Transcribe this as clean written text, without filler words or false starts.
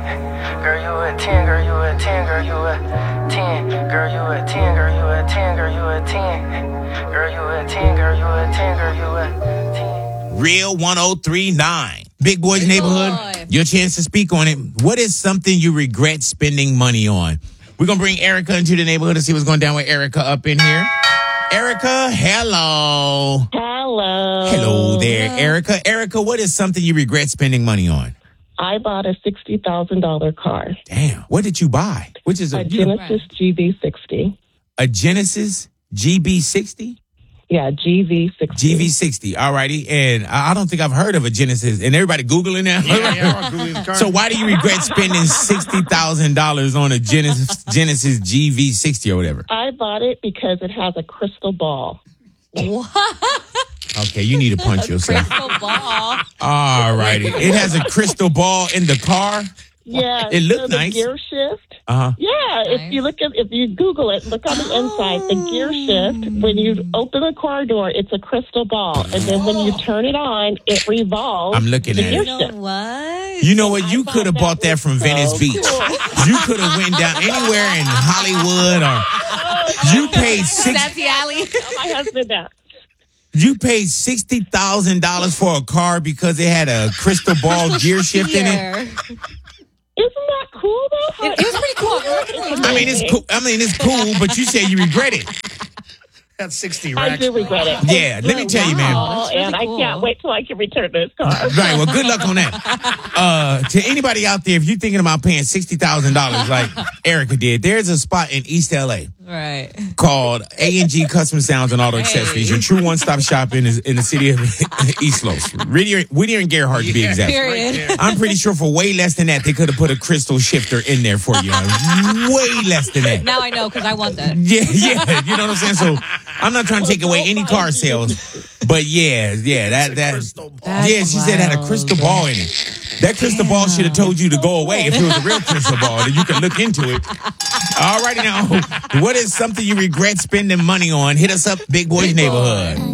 Girl, you a 10, girl, you a 10, girl, you a 10. Girl, you a 10, girl, you a 10, girl, you a 10. Girl, you a 10, girl, you a 10, girl, you a 10. Real 1039. Big Boy's Neighborhood. Your chance to speak on it. What is something you regret spending money on? We're going to bring Erica into the neighborhood to see what's going down with Erica up in here. Erica, hello. Hello. Hello there, Erica. Erica, what is something you regret spending money on? I bought a $60,000 car. Damn. What did you buy? Which is a Genesis GV60. A Genesis GV60? Yeah, GV60. GV60. All righty. And I don't think I've heard of a Genesis. And everybody Googling now? Yeah. So why do you regret spending $60,000 on a Genesis GV60 or whatever? I bought it because it has a crystal ball. What? Okay, you need to punch yourself. Crystal ball. All righty. It has a crystal ball in the car? Yeah. It looked the nice. Gear shift. Uh-huh. Yeah. Nice. If you Google it, look on the inside, the gear shift, when you open the car door, it's a crystal ball. And then when you turn it on, it revolves. I'm looking the at gear it. You know shift. what? You know what? You could have bought that from Venice Beach. Cool. You could have went down anywhere in Hollywood or you paid Sassy Alley. My husband that. You paid $60,000 for a car because it had a crystal ball gear shift in it. Yeah. Isn't that cool though? It was pretty cool. I mean, it's cool, but you said you regret it. That's 60 I racks. do regret it. Yeah, let me tell you, man. Oh, That's really and cool. I can't wait till I can return this car. Right, well, good luck on that. To anybody out there, if you're thinking about paying $60,000 like Erica did, there's a spot in East LA Right. called A&G Custom Sounds and Auto Accessories, your true one-stop shop in the city of East Los. Whittier and Gerhardt to be exact. Period. I'm pretty sure for way less than that, they could have put a crystal shifter in there for you. Way less than that. Now I know because I want that. Yeah, you know what I'm saying? So I'm not trying to take away any car sales, but yeah, that crystal ball. yeah, she said it had a crystal ball in it. That crystal ball should have told you to go away if it was a real crystal ball, that you could look into it. All righty now, what is something you regret spending money on? Hit us up, Big Boy's Neighborhood.